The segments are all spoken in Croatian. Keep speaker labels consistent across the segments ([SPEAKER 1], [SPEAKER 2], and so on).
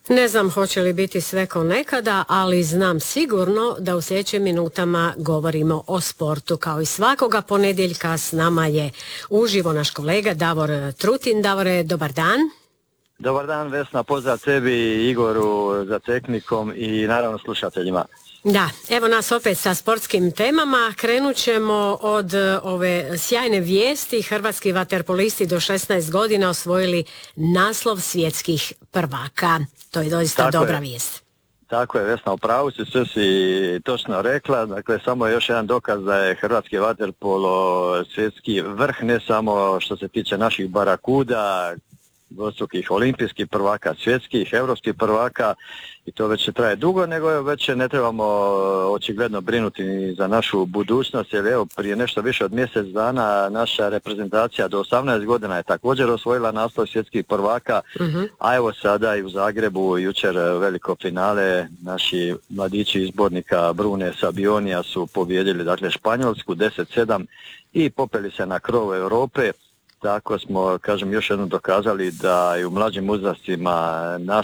[SPEAKER 1] Ne znam hoće li biti sve ko nekada, ali znam sigurno da u sljedećim minutama govorimo o sportu. Kao i svakoga ponedjeljka s nama je uživo naš kolega Davor Trutin. Davore, dobar dan.
[SPEAKER 2] Dobar dan Vesna, pozdrav tebi, Igoru za tehnikom i naravno slušateljima.
[SPEAKER 1] Da, evo nas opet sa sportskim temama. Krenut ćemo od ove sjajne vijesti. Hrvatski vaterpolisti do 16 godina osvojili naslov svjetskih prvaka. To je doista dobra vijest.
[SPEAKER 2] Tako je, Vesna, u pravu si, sve si točno rekla. Dakle, samo je još jedan dokaz da je hrvatski vaterpolo svjetski vrh, ne samo što se tiče naših barakuda, dvostrukih olimpijskih prvaka, svjetskih, europskih prvaka, i to već traje dugo, nego već ne trebamo očigledno brinuti ni za našu budućnost, jer evo prije nešto više od mjesec dana naša reprezentacija do 18 godina je također osvojila naslov svjetskih prvaka, a evo sada i u Zagrebu jučer veliko finale, naši mladići izbornika Brune Sabionija su pobijedili dakle Španjolsku 10-7 i popeli se na krov Europe. Tako smo, kažem, još jednom dokazali da i u mlađim uzrastima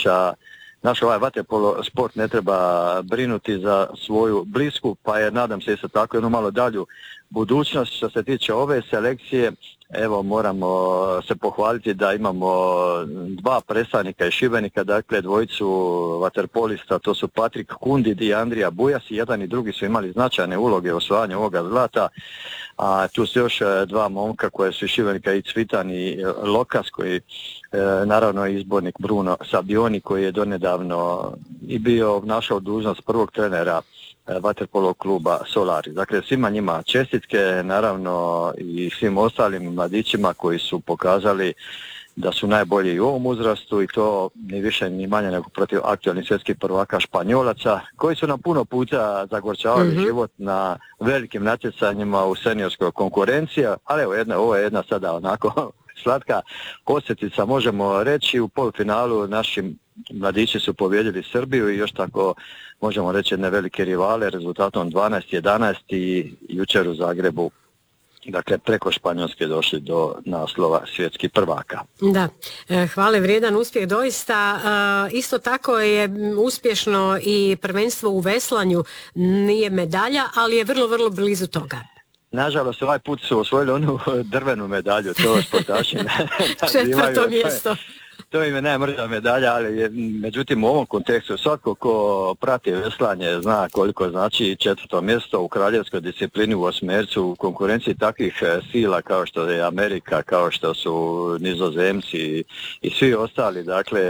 [SPEAKER 2] naš ovaj vaterpolo sport ne treba brinuti za svoju blisku, pa je, nadam se, isto tako jednu malo dalju budućnost. Što se tiče ove selekcije, evo moramo se pohvaliti da imamo dva predstavnika iz Šibenika, dakle dvojicu vaterpolista, to su Patrik Kundid i Andrija Bujas, jedan i drugi su imali značajne uloge u osvajanju ovoga zlata, a tu su još dva momka koje su iz Šibenika, i Cvitan i Lokas, koji naravno izbornik Bruno Sabioni, koji je donedavno i bio obnašao dužnost prvog trenera vaterpolo kluba Solari. Dakle, svima njima čestitke, naravno i svim ostalim mladićima koji su pokazali da su najbolji u ovom uzrastu, i to ni više ni manje nego protiv aktualnih svjetskih prvaka Španjolaca, koji su nam puno puta zagorčavali život na velikim natjecanjima u seniorskoj konkurenciji, ali evo ovo je jedna sada onako slatka posjetica, možemo reći. U polufinalu naši mladići su pobijedili Srbiju i još tako možemo reći jedne velike rivale rezultatom 12-11 i jučer u Zagrebu, dakle preko Španjolske došli do naslova svjetskih prvaka.
[SPEAKER 1] Da, hvale vrijedan uspjeh doista. Isto tako je uspješno i prvenstvo u veslanju, nije medalja, ali je vrlo, vrlo blizu toga.
[SPEAKER 2] Nažalost, ovaj put su osvojili onu drvenu medalju, to sportaši
[SPEAKER 1] četvrto mjesto.
[SPEAKER 2] To im je najmrža medalja, ali međutim u ovom kontekstu svatko ko prati veslanje zna koliko znači četvrto mjesto u kraljevskoj disciplini u osmercu u konkurenciji takvih sila kao što je Amerika, kao što su Nizozemci i svi ostali, dakle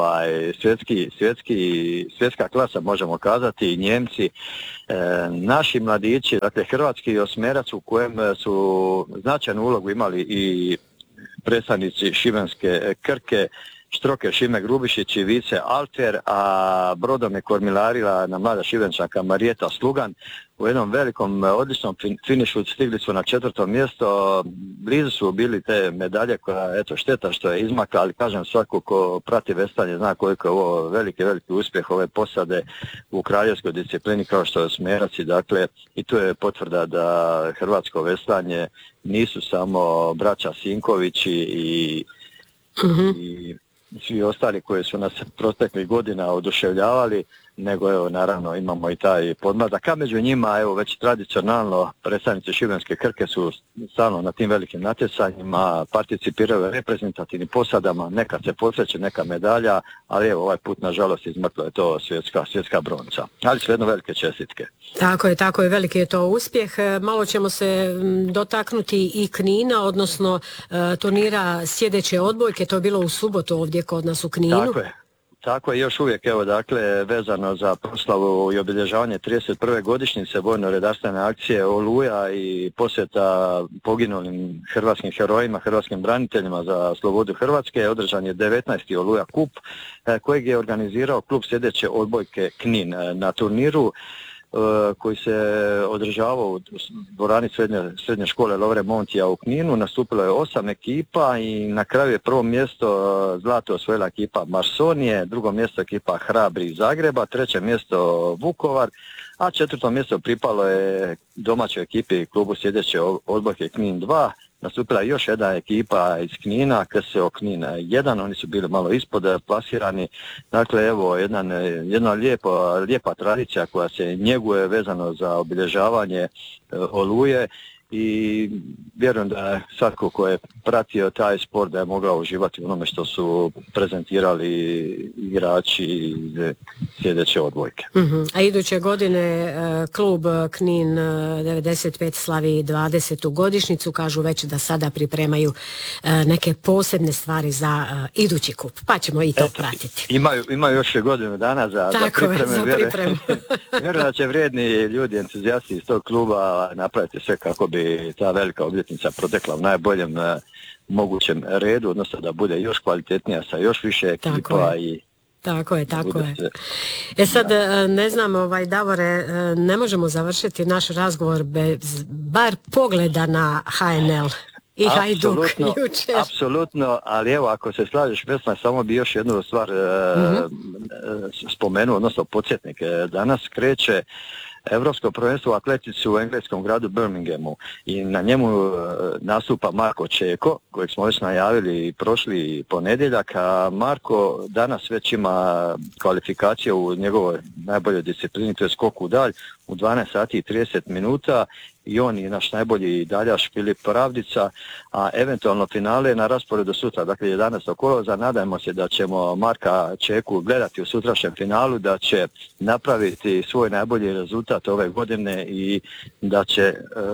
[SPEAKER 2] svjetska klasa možemo kazati, i Njemci. Naši mladići, dakle hrvatski osmerac u kojem su značajnu ulogu imali i predstavnici šibenske Krke, Štroke Šime Grubišić i Vice Alter, a brodom je kormilarila na mlada Šibenčanka Marijeta Slugan. U jednom velikom, odličnom finišu stigli su na četvrto mjesto, blizu su bili te medalje koja, eto, šteta što je izmakla, ali kažem, svako ko prati veslanje zna koliko je ovo veliki uspjeh ove posade u kraljevskoj disciplini kao što je osmerac, dakle, i tu je potvrda da hrvatsko veslanje nisu samo braća Sinkovići i svi ostali koji su nas proteklih godina oduševljavali, nego evo naravno imamo i taj podmladak, a među njima evo već tradicionalno predstavnici šibenske Krke su stalno na tim velikim natjecanjima, participiraju reprezentativnim posadama, nekad se posreće neka medalja, ali evo ovaj put nažalost izmrtlo je to svjetska bronca, ali svejedno velike čestitke.
[SPEAKER 1] Tako je, veliki je to uspjeh. Malo ćemo se dotaknuti i Knina, odnosno turnira sljedeće odbojke, to je bilo u subotu ovdje kod nas u Kninu.
[SPEAKER 2] Tako je, još uvijek, evo, dakle, vezano za proslavu i obilježavanje 31. godišnjice vojno-redarstvene akcije Oluja i posjeta poginulim hrvatskim herojima, hrvatskim braniteljima za slobodu Hrvatske, održan je 19. Oluja kup, kojeg je organizirao klub sljedeće odbojke Knin. Na turniru koji se održavao u dvorani srednje škole Lovre Montija u Kninu, nastupilo je 8 ekipa i na kraju je prvo mjesto zlato osvojila ekipa Marsonije, drugo mjesto ekipa Hrabri iz Zagreba, treće mjesto Vukovar, a četvrto mjesto pripalo je domaćoj ekipi klubu sljedeće odbojke Knin 2. nastupila još jedna ekipa iz Knina, KSO Knin 1, oni su bili malo ispod plasirani. Dakle, evo, jedna lijepa tradicija koja se njeguje vezano za obilježavanje Oluje i vjerujem da je svatko ko je pratio taj sport da je mogao uživati u onome što su prezentirali igrači iz sljedeće odbojke.
[SPEAKER 1] A iduće godine klub Knin 95 slavi 20. godišnjicu, kažu već da sada pripremaju neke posebne stvari za idući kup, pa ćemo i to pratiti.
[SPEAKER 2] Imaju još godinu dana za pripreme. Vjerujem da će vrijedni ljudi, entuzijasti iz tog kluba napraviti sve kako bi ta velika obljetnica protekla u najboljem mogućem redu, odnosno da bude još kvalitetnija sa još više ekipa.
[SPEAKER 1] Tako je. Sad, ne znam, Davore, ne možemo završiti naš razgovor bez bar pogleda na HNL i Hajduk jučer.
[SPEAKER 2] Apsolutno, ali evo, ako se slažeš, Vesna, samo bi još jednu stvar spomenuo, odnosno podsjetnik. Danas kreće Europsko prvenstvo u atletici u engleskom gradu Birminghamu i na njemu nastupa Marko Čeko, kojeg smo već najavili prošli ponedjeljak, a Marko danas već ima kvalifikacije u njegovoj najboljoj disciplini, to je skok u dalj, u 12 sati i 30 minuta i on i naš najbolji daljaš Filip Pravdica, a eventualno finale na rasporedu sutra, dakle 11. kolovoza. Nadajmo se da ćemo Marka Čeku gledati u sutrašnjem finalu, da će napraviti svoj najbolji rezultat ove godine i da će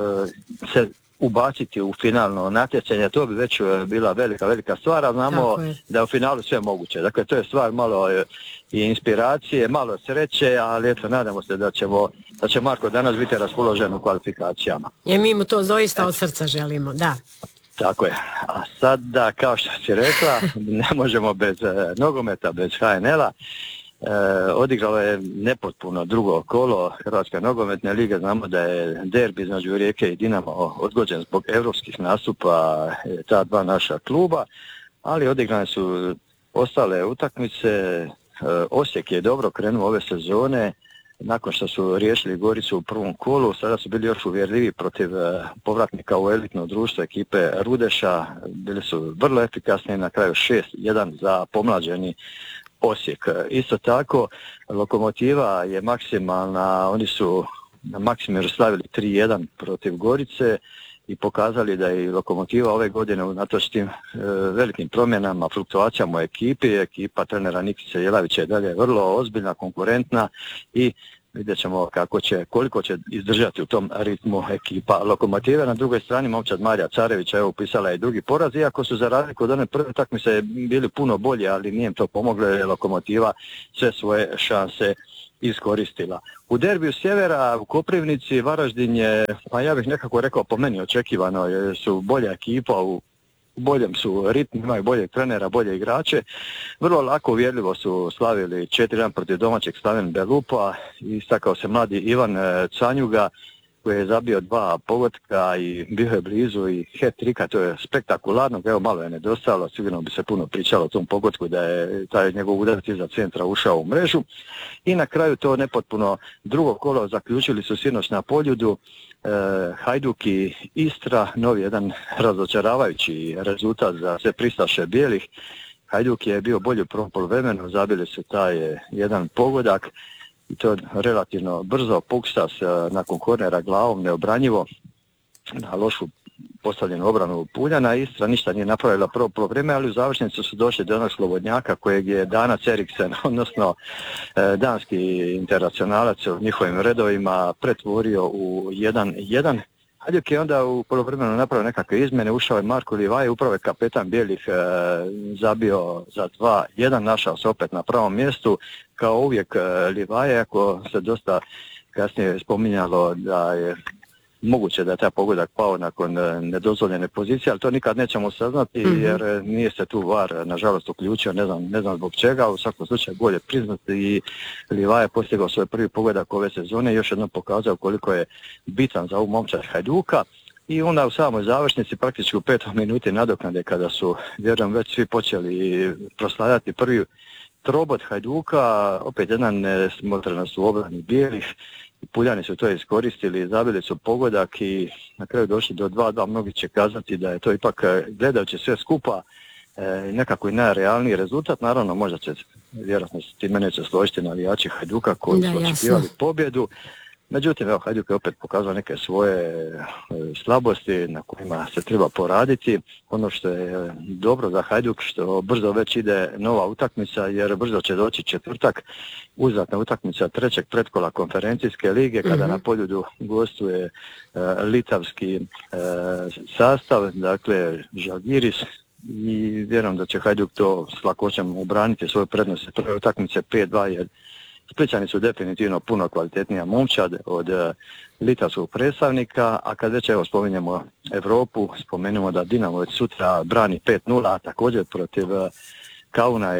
[SPEAKER 2] se ubaciti u finalno natjecanje. To bi već bila velika stvar, a znamo da je u finalu sve moguće. Dakle, to je stvar malo i inspiracije, malo sreće, ali eto, nadamo se da će Marko danas biti raspoložen u kvalifikacijama.
[SPEAKER 1] I mi mu to doista od srca želimo, da.
[SPEAKER 2] Tako je. A sad, da, kao što si rekla, ne možemo bez nogometa, bez HNL-a. Odigralo je nepotpuno drugo kolo Hrvatske nogometne lige. Znamo da je derbi između Rijeke i Dinama odgođen zbog europskih nastupa ta dva naša kluba, ali odigrane su ostale utakmice. Osijek je dobro krenuo ove sezone, nakon što su riješili Goricu u prvom kolu, sada su bili još uvjerljivi protiv povratnika u elitno društvo ekipe Rudeša, bili su vrlo efikasni, na kraju 6-1 za pomlađeni Osijek. Isto tako, Lokomotiva je maksimalna, oni su na maksimumu slavili 3-1 protiv Gorice i pokazali da je Lokomotiva ove godine unatoč tim velikim promjenama, fluktuacijama u ekipa trenera Nikice Jelavića je dalje vrlo ozbiljna, konkurentna i vidjet ćemo koliko će izdržati u tom ritmu ekipa Lokomotive. Na drugoj strani momčad Marija Carevića je upisala i drugi poraz, iako su za razliku od one prve utakmice bili puno bolji, ali nije im to pomoglo jer je Lokomotiva sve svoje šanse iskoristila. U derbiju sjevera u Koprivnici Varaždin je, pa ja bih nekako rekao po meni očekivano, jer su bolja ekipa, u boljem su ritmu, imaju boljeg trenera, bolje igrače. Vrlo lako uvjerljivo su slavili 4-1 protiv domaćeg Slaven Belupa. Istakao se mladi Ivan Canjuga koji je zabio 2 pogotka i bio je blizu i hat-trika, to je spektakularno. Evo, malo je nedostajalo, sigurno bi se puno pričalo o tom pogotku da je taj njegov udarac iza centra ušao u mrežu. I na kraju to nepotpuno drugo kolo zaključili su sinoć na Poljudu. Hajduk i Istra, novi jedan razočaravajući rezultat za sve pristaše bijelih. Hajduk je bio bolji u prvom poluvremenu, zabili su taj jedan pogodak i to relativno brzo. Pukstas nakon kornera glavom neobranjivo na lošu postavljenu obranu Puljana. Istra ništa nije napravila prvo poluvreme, ali u završnicu su došli do onog slobodnjaka kojeg je Danac Eriksen, odnosno danski internacionalac u njihovim redovima, pretvorio u 1-1. Hajduk je onda u poluvremenu napravio nekakve izmjene, ušao je Marko Livaje, upravo je kapetan bijelih zabio za 2-1, našao se opet na pravom mjestu. Kao uvijek Livaje, ako se dosta kasnije spominjalo da je moguće da je taj pogodak pao nakon nedozvoljene pozicije, ali to nikad nećemo saznati jer nije se tu VAR nažalost uključio, ne znam zbog čega, u svakom slučaju bolje priznati i Livaje je postigao svoj prvi pogodak ove sezone i još jednom pokazao koliko je bitan za ovu momčad Hajduka. I onda u samoj završnici, praktički u 5. minuti nadoknade, kada su, vjerujem, već svi počeli proslavljati prvi trobot Hajduka, opet jedna nesmotrenost u obrani bijelih Puljani su to iskoristili, zabili su pogodak i na kraju došli do 2-2. Mnogi će kazati da je to ipak, gledajući sve skupa, nekako i najrealniji rezultat. Naravno, možda će, vjerojatno s time neće složiti navijači Hajduka koji su očekivali pobjedu. Međutim, evo, Hajduk je opet pokazao neke svoje slabosti na kojima se treba poraditi. Ono što je dobro za Hajduk, što brzo već ide nova utakmica, jer brzo će doći četvrtak, uzvratna utakmica trećeg pretkola konferencijske lige, kada na Poljudu gostuje litavski sastav, dakle Žalgiris, i vjerujem da će Hajduk to s lakoćom obraniti svoju prednost prve utakmice 5-2, jer Splićani su definitivno puno kvalitetnija momčad od litavskog predstavnika, a kad već evo spominjemo Europu, spomenemo da Dinamo već sutra brani 5-0, a također protiv Kauna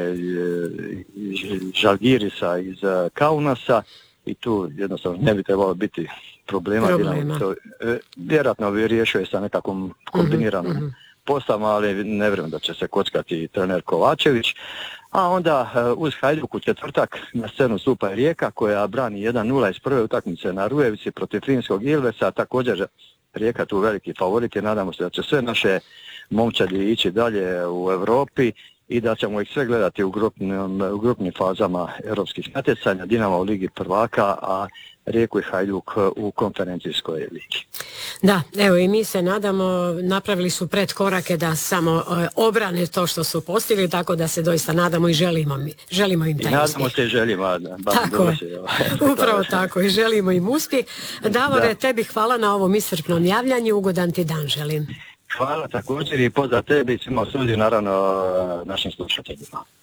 [SPEAKER 2] Žalgirisa iz Kaunasa, i tu jednostavno ne bi trebalo biti problema. Dinamo to vjerojatno bi riješio sa nekakvom kombiniranom postavom, ali ne vjerujem da će se kockati trener Kovačević. A onda uz Hajduk u četvrtak na scenu stupa Rijeka, koja brani 1-0 iz prve utakmice na Rujevici protiv finskog Ilvesa. Također Rijeka tu veliki favorit i nadamo se da će sve naše momčadi ići dalje u Europi i da ćemo ih sve gledati u grupnim fazama europskih natjecanja, Dinamo u Ligi prvaka, a Rijeku i Hajduk u konferencijskoj ligi.
[SPEAKER 1] Da, evo i mi se nadamo, napravili su predkorake da samo obrane to što su postigli, tako da se doista nadamo i želimo im taj uspjeh.
[SPEAKER 2] Nadamo se i želimo.
[SPEAKER 1] Tako je, upravo tako, i želimo im uspjeh. Davore, tebi hvala na ovom iscrpnom javljanju, ugodan ti dan želim.
[SPEAKER 2] Hvala također i pozdrav tebi i svima u studiju, naravno našim slušateljima.